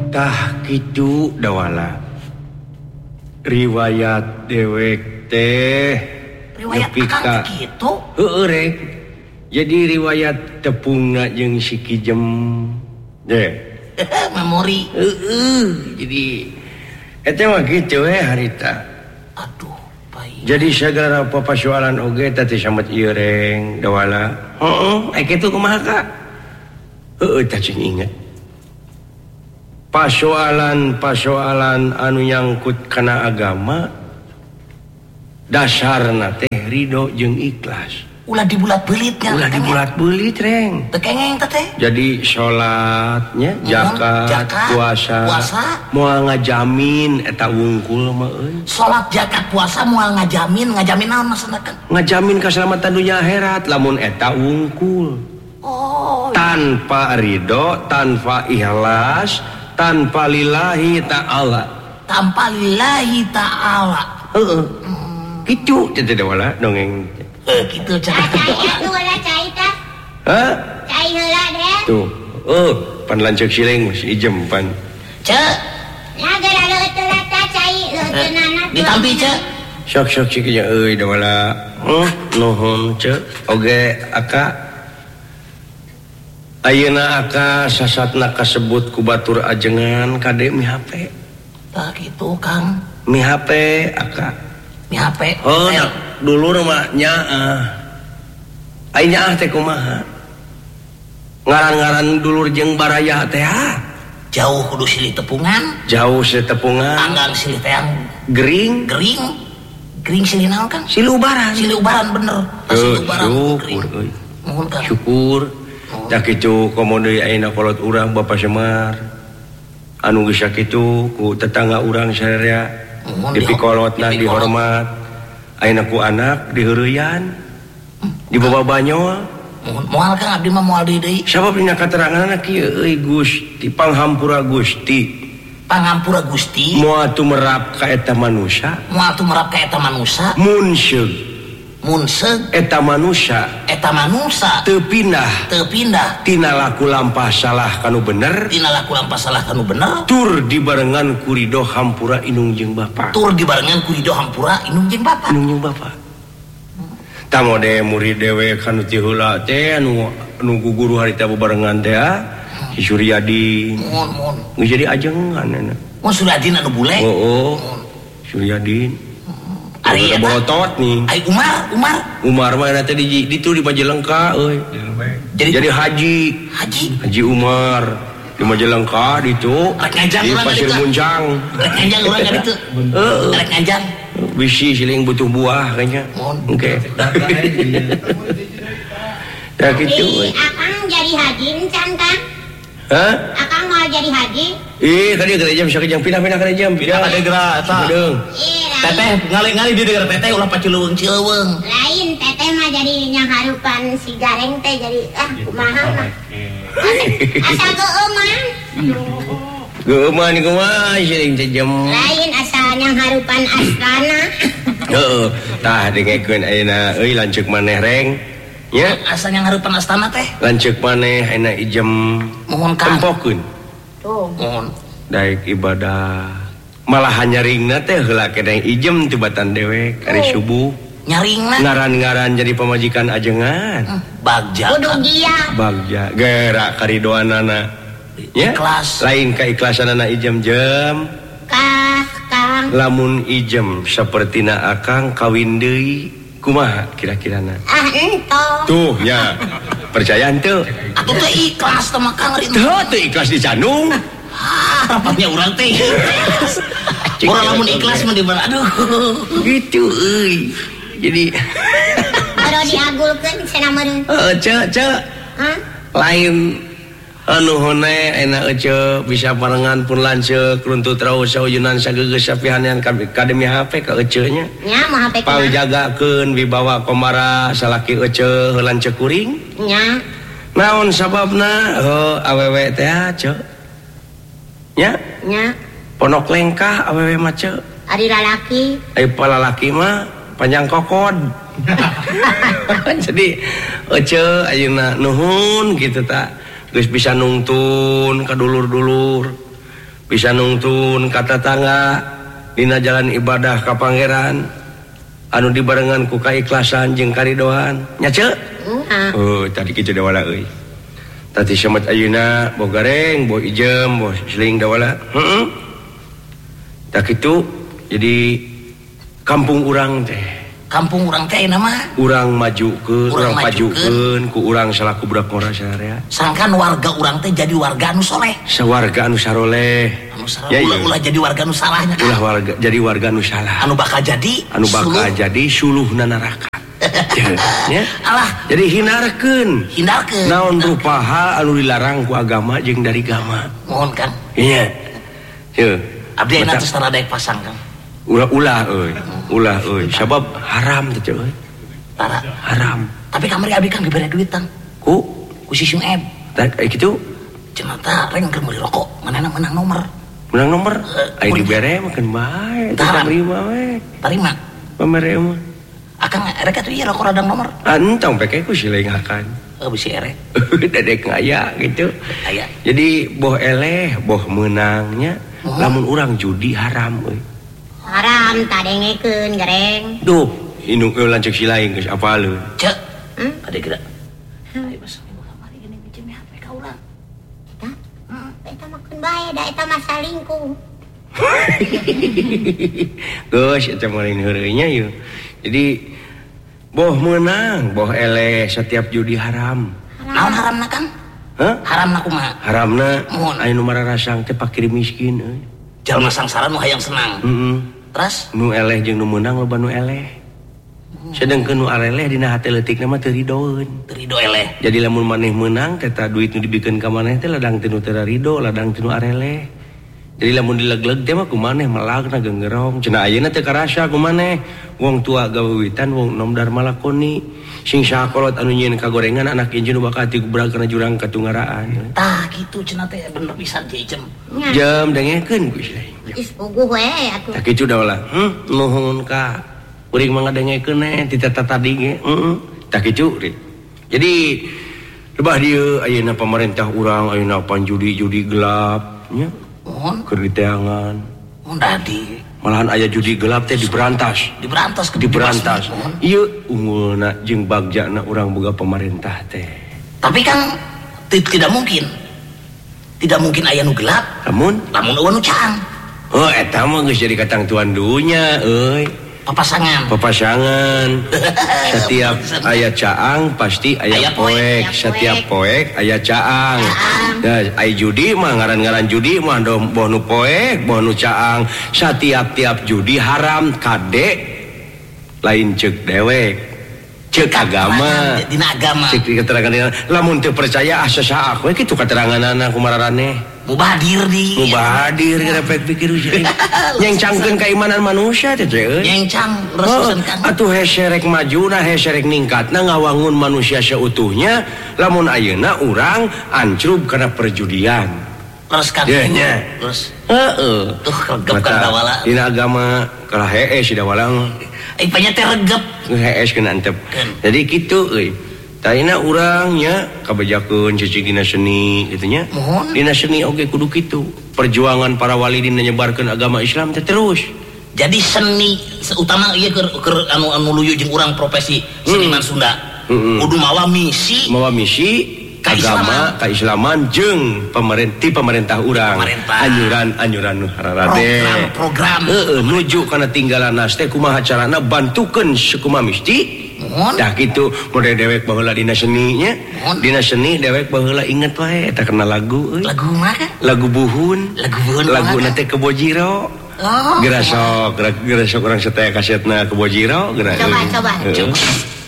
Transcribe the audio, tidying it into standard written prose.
tah kitu dawala riwayat dewek teh riwayat akang kitu heueuh rek jadi riwayat tepungna jeung si Kijem deh memori jadi eta mah kitu harita aduh baik jadi sagala papasoalan oge teh samet ieu reng dawala heeh kitu kumaha ka heueuh tah cing inget pasoalan anu nyangkut kana agama dasarna teh ridho jeung ikhlas ulah dibulat-belitnya ulah dibulat-belit reng tekengeng teh jadi salatnya zakat puasa moal ngajamin eta wungkul mah euy salat zakat puasa moal ngajamin naon maksudna kan ngajamin keselamatan dunia akhirat lamun eta wungkul tanpa ridho tanpa ikhlas tanpa lillahi ta'ala heeh kitu teh dawala dongeng kitu cara atuh ulah cai teh hah cai heula deh tuh pan lanceuk sileng si Ijem pan cek nagara leuteul eta cai leuteunana ditampi cek sok cik euy dawala nuhun cek oge aka ayeuna aka sasatna kasebut ku batur ajengan kade mi HP tah kitu Kang mi HP aka mi HP dulur mah nyaah ai nyaah teh kumaha ngaran-ngaran dulur jeung baraya teh jauh kudu silih tepungan anggang silih teh gering silih naon kan silih ubaran bener silih ubaran syukur dah kitu komodo ayeuna kolot urang Bapak Semar anu geus sakitu ku tetangga urang sadaya dipikolotna dihormat ayeuna ku anak diheureuyan dibawa banyoa moal Kang abdi mah moal deui sabab dina kateranganna kieu euy Gusti Panghampura Gusti moal tumerap ka eta manusia munseg eta manusia teu pindah tina laku lampah salah kanu bener tur dibarengan ku ridho hampura inung jeung Bapa tamode murid dewe kanu ti heula teh anu guru harita bebarengan teh si Suryadin geus jadi ajengan Suryadin anu bule Suryadin ari eta bolotot nih ai Umar mah eta di ditu di Majalengka euy jadi Haji Umar di Majalengka ditu di Pasir Muncang rek ngajang urang ka ditu rek ngajang bisi siling butuh buah kayaknya oke ya gitu akang jadi haji encan Kang hah akang mau jadi haji tadi gereja bisa kejang pindah gereja ada gerak eta teteh ngali di daerah teteh ulah pacileuweung lain teteh mah jadi nyangharupan si gareng teh jadi kumaha mah asal geueuh mah nih kumaha siling teh jam lain asal nyangharupan astana heeh tah dengekeun ayeuna euy lanceuk maneh reng nya asal nyangharupan astana teh lanceuk maneh ayeuna Ijem mohon Kang tempokeun tuh mohon daek ibadah malah nyaringna teh heula keneh Ijem tibatan dewek ari subuh nyaringna ngaran-ngaran jadi pamajikan ajengan bagja kudu giat bagja gerak karidoanana nya ikhlas lain keikhlasanana Ijem jem Kang lamun Ijem sapertina akang kawin deui kumaha kira-kirana entong tuh nya percaya henteu atuh teh ikhlas teh mah Kang teu ikhlas dicanung rapatnya urang teh urang lamun ikhlas mah dibara aduh gitu euy jadi baru diagulkeun cenah meureun cek lain anu hone enak ece bisa barengan pun lanceuk runtut raos sauyunan sageus sapihanean kademi HP ka ece nya nya mah HP pang jagakeun wibawa komara salaki ece lanceuk kuring nya naon sababna awewe teh cek nya ponok lengkah awewe mah cek ari lalaki palalaki mah panjang kokod jadi ece ayeuna nuhun gitu tak geus bisa nungtun ka dulur-dulur bisa nungtun kata tangga dina jalan ibadah ka Pangeran anu dibarengan ku kaikhlasan jeung karidoan nya ce tadi kitu dawala euy tadi semet ayeuna boh gareng boh ijem boh seling dawala tak kitu jadi kampung urang teh nama urang majukeun urang pajukeun ku urang salaku budak ngora sarea sangkan warga urang teh jadi warga anu soleh sawarga anu saroleh ya ulah jadi warga anu salahnya kan ulah warga jadi warga anu salah anu bakal jadi suluhna neraka ya alah jadi hindarkeun naon rupa hal anu dilarang ku agama jeung dari agama mohon kan iya teu abdi aya teh daek pasang Kang ulah euy sabab haram teh euy haram tapi kamari abdi kan dibere duit tang ku si Syueb tah kitu cenah tah reng keur meuli rokok manehna menang nomor ai dibere makan bae tarima we tarima pamere mah akang erek atuh ieu rokok radang nomor entong peke ku silengakan bisi erek dedek ngaya gitu aya jadi boh eleh boh menangnya lamun urang judi haram euy haram tadengekeun gareng duh indung lanceuk silaing geus apaleun cek ade geura ayo bos ibu kamari gini pinjem HP ka urang eta makeun bae da eta mah salingkuh geus eta mah lain heureuy nya ieu jadi boh meunang boh eleh setiap judi haram naon haramna kan haramna kumaha haramna aya nu mararasang teh fakir miskin euy jalma sangsara nu hayang senang terus nu eleh jeung nu meunang loba nu eleh sedengkeun nu areleh dina hate leutikna mah teu ridoeun teu rido eleh jadi lamun maneh meunang teh duit nu dibikeun ka maneh teh ladang teu nu teu rido ladang teu nu areleh jadi lamun dilegleg teh mah kumaneh melagna geungerong cenah ayeuna teu karasa kumaneh wong tua gawiwitan wong nom dharma lakoni sing sakolot anu nyieun kagorengan anak injeun nu bakal digubrak kana jurang katunggaraan tah kitu cenah teh bener pisan jem dengekeun ku is puguh we atuh tah kitu da ulah nuhun ka uring mah ngadengekeun ti tata tadi ge tah kitu jadi lebah dieu ayeuna pemerintah urang ayeuna panjudi-judi gelap nya keur diteangan dadi malahan aya judi gelap teh diberantas ieu unggulna jeung bagjana urang boga pemerintah teh tapi kan tidak mungkin aya nu gelap lamun eueuh nu caang eta mah geus jadi katang tuan dunya euy papasangan setiap aya caang pasti aya poek setiap poek aya caang ai judi mah ngaran-ngaran judi mah boh nu poek boh nu caang setiap judi haram kade lain ceuk dewek ceuk agama dina agama ceuk keterangan dina lamun teu percaya asa saha we kitu keteranganana kumaraneh mubadir repek pikir nyencangkeun keimanan manusia teh nyencang resusen kan atuh heserek majuna heserek ningkatna ngawangun manusia seutuhnya lamun ayeuna urang ancrub karena perjudian terus kan terus tuh regep kan dawala dina agama kalah hees si dawala mah ipanya teh regep hees kena antep jadi kitu euy taina urangnya kabejakeun cicing dina seni kitu nya dina seni oge kudu kitu perjuangan para wali dina nyebarkeun agama Islam teh terus jadi seni utama ieu keur anu luyu jeung urang profesi seniman Sunda kudu mawa misi agama kaislaman jeung pemerintah urang anyuran nu hararade program nuju kana tinggalan nas teh kumaha carana bantukeun sakumaha misti dah gitu model dewek baheula dina seni nya dina seni dewek baheula inget wae eta kena lagu mah lagu buhun laguna teh Kebojiro gerasok urang sataya kasetna Kebojiro coba